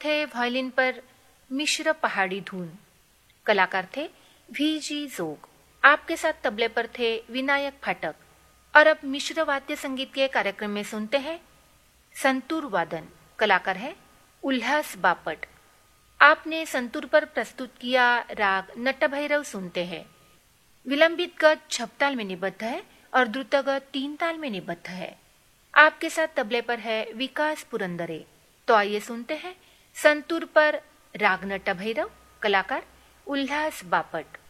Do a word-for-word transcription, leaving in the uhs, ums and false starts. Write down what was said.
थे वायलिन पर मिश्र पहाड़ी धुन, कलाकार थे वी जी जोग। आपके साथ तबले पर थे विनायक फाटक। और अब मिश्र वाद्य संगीत के कार्यक्रम में सुनते हैं संतूर वादन, कलाकार है उल्लास बापट। आपने संतूर पर प्रस्तुत किया राग नटभैरव सुनते हैं। विलंबित गत छपताल में निबद्ध है और द्रुतगत तीन ताल में निबद्ध है। आपके साथ तबले पर है विकास पुरंदरे। तो आइए सुनते हैं संतूर पर राग नटभैरव, कलाकार उल्लास बापट।